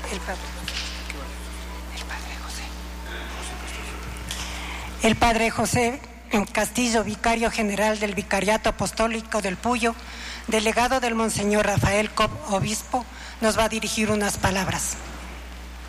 El Padre José Castillo, vicario general del Vicariato Apostólico del Puyo, delegado del Monseñor Rafael Cobb, obispo, nos va a dirigir unas palabras.